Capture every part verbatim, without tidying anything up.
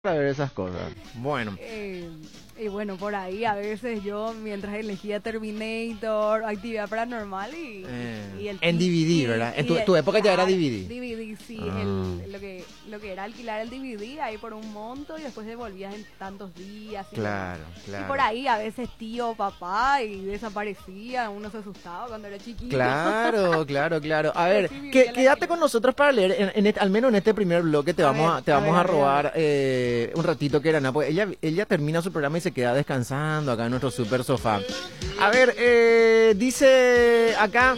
para ver esas cosas. Bueno. Eh, y bueno, por ahí a veces yo, mientras elegía Terminator, Actividad Paranormal y, Eh, y el en D V D, y- ¿verdad? En y tu, el- tu época ya era claro, D V D. D V D, sí, Ah. el, lo, que, lo que era alquilar el D V D ahí por un monto y después devolvías en tantos días. Y Claro, demás. claro. Y por ahí a veces tío, papá y desaparecía, uno se asustaba cuando era chiquito. Claro, claro, claro. A Pero ver, sí vivía que, la quédate vida. con nosotros para leer, en, en este- al menos en este primer bloque te A vamos a, ver, te a vamos ver, a a ver, robar a ver. eh, un ratito que era nada, porque ella, ella termina su programa y se queda descansando acá en nuestro super sofá. A ver, eh, dice acá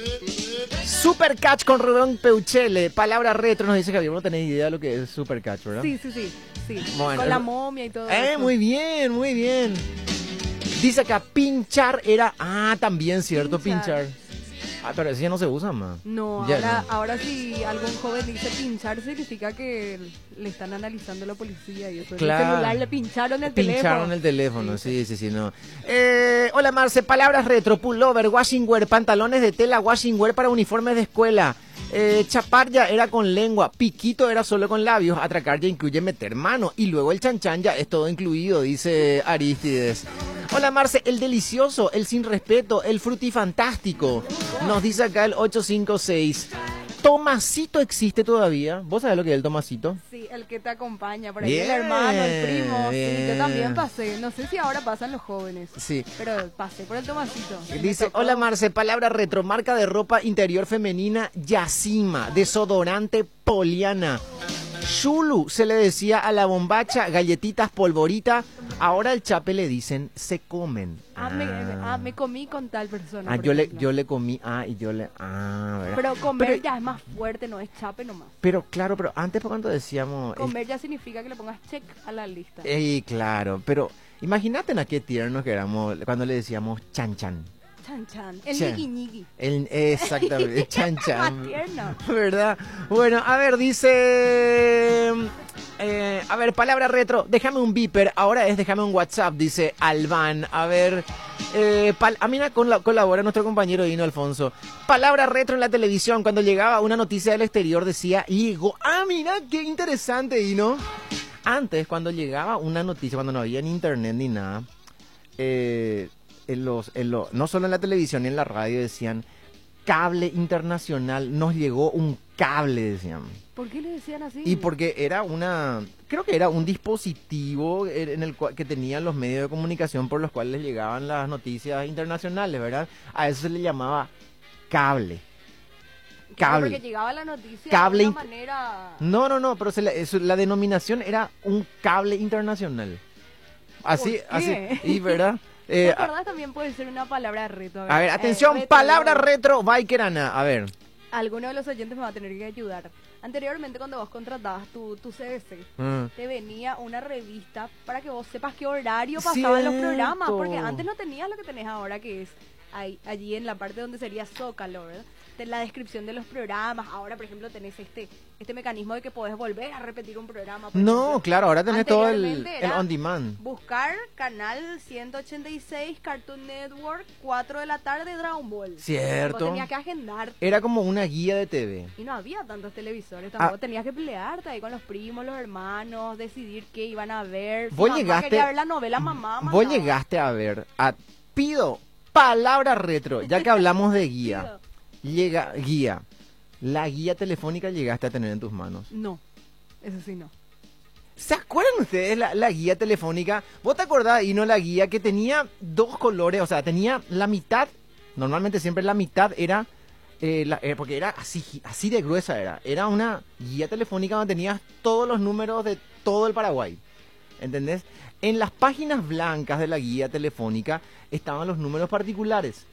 Super Catch con Rubén Peuchele, palabra retro, nos dice Javier, no tenés idea de lo que es Super Catch, ¿verdad? Sí, sí, sí, sí. Bueno, Con la es- momia y todo Eh, eso. muy bien, muy bien. Dice acá, pinchar era... Ah, también cierto, pinchar. Pinchar. Ah, pero ese ya no se usa más. No, Ya ahora, no. ahora si algún joven dice pinchar significa que le están analizando la policía y eso. Claro. El celular le pincharon el Pincharon teléfono. el teléfono, sí, sí, sí, no. Eh, hola Marce, palabras retro, pullover, washing wear, pantalones de tela, washing wear para uniformes de escuela. Eh, chapar ya era con lengua, piquito era solo con labios, atracar ya incluye meter mano y luego el chanchan ya es todo incluido, dice Aristides. Hola Marce, el delicioso, el sin respeto, el frutifantástico, nos dice acá el ocho cinco seis. ¿Tomasito existe todavía? ¿Vos sabés lo que es el Tomasito? Sí, el que te acompaña por ahí, Bien, el hermano, el primo. Sí, bien. yo también pasé. No sé si ahora pasan los jóvenes. Sí. Pero pasé por el Tomasito. Me Dice, tocó. hola Marce, palabra retro, marca de ropa interior femenina, Yacima, desodorante Poliana. Shulu se le decía a la bombacha, galletitas, polvorita. Ahora al chape le dicen, se comen. Ah, me, ah, me comí con tal persona. Ah, por yo le, ejemplo. yo le comí, ah, y yo le, ah, ¿verdad? Pero comer Pero- ya es más fuerte, no es chape nomás. Pero claro, pero antes por cuando decíamos... Comer ya significa que le pongas check a la lista. Ey, claro, pero imagínate en qué tiernos que éramos cuando le decíamos chan chan. Chan chan. El Chan. ñiqui ñiqui. El, exactamente, el chan chan. Más tierno. ¿Verdad? Bueno, a ver, dice... eh, a ver, palabra retro, déjame un beeper, ahora es déjame un WhatsApp, dice Alban. A ver, eh, pal- a mí me col- colabora nuestro compañero Dino Alfonso. Palabra retro en la televisión, cuando llegaba una noticia del exterior decía, Igo, ah, mira, qué interesante, Dino. Antes, cuando llegaba una noticia, cuando no había ni internet ni nada, eh, en los, en lo- no solo en la televisión y en la radio decían, cable internacional, nos llegó un cable, decían. ¿Por qué le decían así? Y porque era una, creo que era un dispositivo en el cual, que tenían los medios de comunicación por los cuales les llegaban las noticias internacionales, ¿verdad? A eso se le llamaba cable. Claro, Cable. porque llegaba la noticia Cable de int- una manera... No, no, no, pero se le- eso- la denominación era un cable internacional. Así, ¿Por así, qué? y verdad. ¿Te Eh, acordás? También puede ser una palabra reto. a ver, Eh, atención, retro, palabra ¿no? retro, Bikerana, a ver. Alguno de los oyentes me va a tener que ayudar. Anteriormente, cuando vos contratabas tu, tu C B C, Mm. te venía una revista para que vos sepas qué horario pasaban los programas. Cierto. Porque antes no tenías lo que tenés ahora, que es ahí, allí en la parte donde sería Zócalo, ¿verdad? Te- La descripción de los programas. Ahora, por ejemplo, tenés este este mecanismo de que podés volver a repetir un programa. por No, ejemplo. claro, ahora tenés todo el, Anteriormente el era on demand. Buscar canal ciento ochenta y seis, Cartoon Network, cuatro de la tarde, Dragon Ball. Cierto. Vos tenías que agendar. Era como una guía de T V. Y no había tantos televisores, Ah. tampoco tenías que pelearte ahí con los primos, los hermanos, decidir qué iban a ver. Si Vos mamá llegaste- quería ver la novela, mamá, mamá. Vos llegaste a ver, a, pido palabra retro, ya que hablamos de guía. Llega, guía. La guía telefónica llegaste a tener en tus manos. No, eso sí no. ¿Se acuerdan ustedes la, la guía telefónica? ¿Vos te acordás, y no la guía que tenía dos colores? O sea, tenía la mitad, normalmente siempre la mitad era, eh, la- eh, porque era así, así de gruesa era. Era una guía telefónica donde tenías todos los números de todo el Paraguay. ¿Entendés? En las páginas blancas de la guía telefónica estaban los números particulares.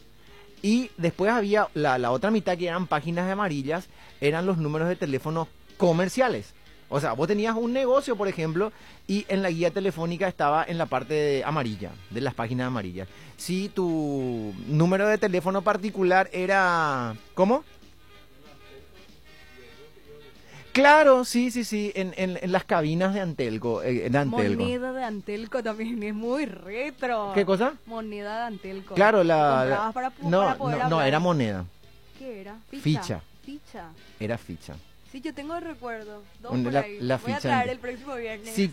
Y después había la, la otra mitad que eran páginas amarillas, eran los números de teléfonos comerciales. O sea, vos tenías un negocio, por ejemplo, y en la guía telefónica estaba en la parte de amarilla, de las páginas amarillas. Si tu número de teléfono particular era... ¿Cómo? Claro, sí, sí, sí, en, en, en las cabinas de Antelco. eh, de Antelco. Moneda de Antelco también es muy retro. ¿Qué cosa? Moneda de Antelco. Claro, Que la... comprabas la- para, pu- no, para poder no, no, hablar. era moneda, ¿Qué era? Ficha. Ficha. era ficha. Sí, yo tengo el recuerdo. Dos Una- por la- ahí. la Voy a ficha traer en- el próximo viernes. Si